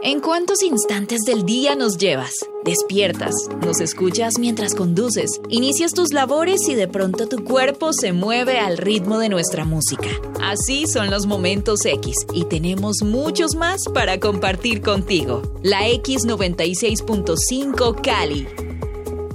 ¿En cuántos instantes del día nos llevas? Despiertas, nos escuchas mientras conduces, inicias tus labores y de pronto tu cuerpo se mueve al ritmo de nuestra música. Así son los momentos X y tenemos muchos más para compartir contigo. La X96.5 Cali.